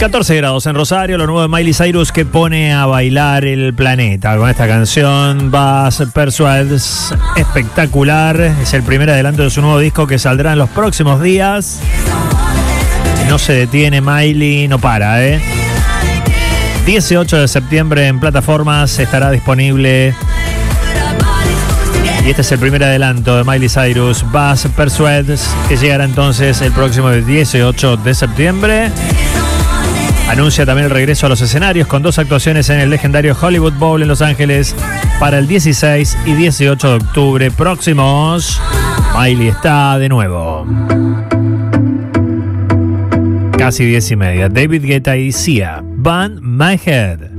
14 grados en Rosario, lo nuevo de Miley Cyrus que pone a bailar el planeta con esta canción Buzz Persuades, espectacular. Es el primer adelanto de su nuevo disco que saldrá en los próximos días. No se detiene Miley, no para, 18 de septiembre en plataformas estará disponible. Y este es el primer adelanto de Miley Cyrus, Buzz Persuades, que llegará entonces el próximo 18 de septiembre. Anuncia también el regreso a los escenarios con 2 actuaciones en el legendario Hollywood Bowl en Los Ángeles para el 16 y 18 de octubre próximos. Miley está de nuevo. Casi 10:30. David Guetta y Sia, Burn My Head.